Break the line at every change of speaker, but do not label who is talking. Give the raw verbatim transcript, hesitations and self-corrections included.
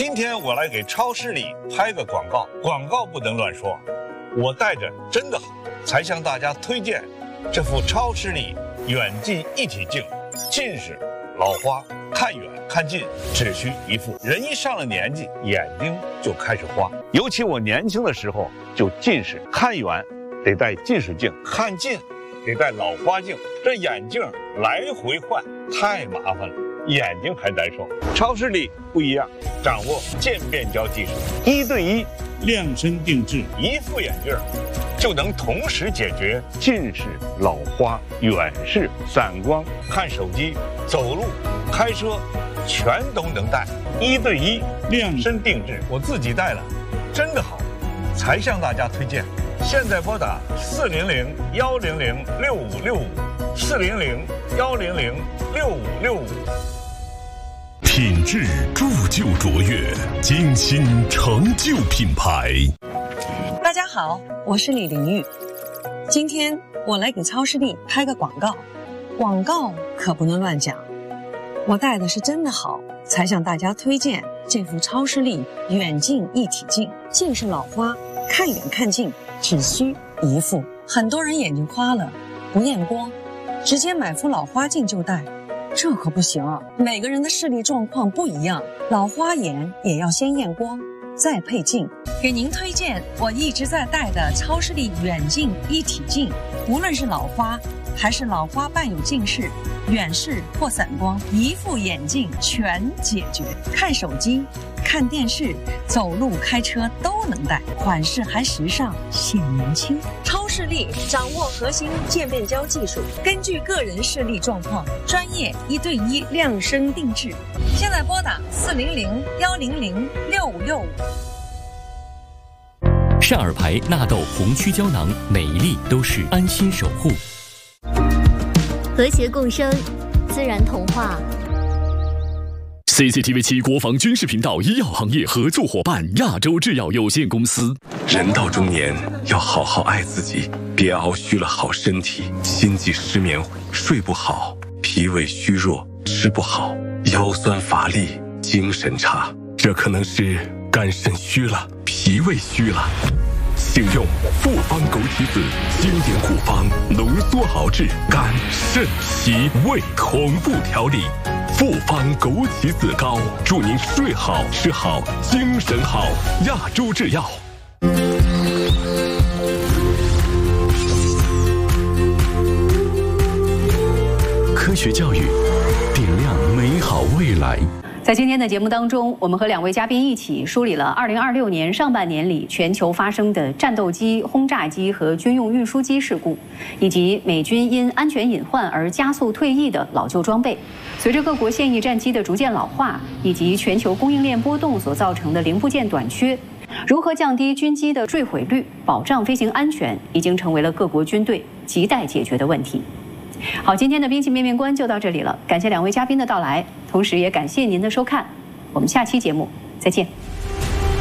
今天我来给超市里拍个广告，广告不能乱说。我戴着真的好，才向大家推荐这副超视力远近一体镜。近视、老花，看远看近只需一副。人一上了年纪，眼睛就开始花。尤其我年轻的时候就近视，看远得戴近视镜，看近得戴老花镜，这眼镜来回换太麻烦了，眼睛还难受。超视力不一样，掌握渐变焦技术，一对一
量身定制，
一副眼镜就能同时解决近视、老花、远视、散光、看手机、走路、开车，全都能戴，一对一量身定制。我自己戴了，真的好，才向大家推荐。现在拨打四零零幺零零六五六五，四零零幺零零六五六五。
品质铸就卓越，精心成就品牌。
大家好，我是李玲玉。今天我来给超视力拍个广告，广告可不能乱讲。我戴的是真的好，才向大家推荐这副超视力远近一体镜。近视老花，看远看近只需一副。很多人眼睛花了，不验光，直接买副老花镜就戴。这可不行，每个人的视力状况不一样，老花眼也要先验光，再配镜。给您推荐我一直在戴的超视力远近一体镜，无论是老花还是老花伴有近视、远视或散光，一副眼镜全解决。看手机、看电视、走路、开车都能戴，款式还时尚，显年轻。超视力掌握核心渐变焦技术，根据个人视力状况，专业一对一量身定制。现在拨打四零零幺零零六五六五。
善尔牌纳豆红曲胶囊，每一粒都是安心守护。
和谐共生，自然童话。
C C T V 七国防军事频道医药行业合作伙伴亚洲制药有限公司。人到中年要好好爱自己，别熬虚了好身体，心悸失眠，睡不好，脾胃虚弱，吃不好，腰酸乏力，精神差，这可能是肝肾虚了，脾胃虚了。请用复方枸杞子经典古方浓缩熬制肝肾脾胃同步调理。复方枸杞子膏，祝您睡好吃好精神好。亚洲制药。科学教育，点亮美好未来。
在今天的节目当中，我们和两位嘉宾一起梳理了二零二六年上半年里全球发生的战斗机、轰炸机和军用运输机事故，以及美军因安全隐患而加速退役的老旧装备。随着各国现役战机的逐渐老化，以及全球供应链波动所造成的零部件短缺，如何降低军机的坠毁率、保障飞行安全，已经成为了各国军队亟待解决的问题。好，今天的兵器面面观就到这里了，感谢两位嘉宾的到来，同时也感谢您的收看，我们下期节目再见。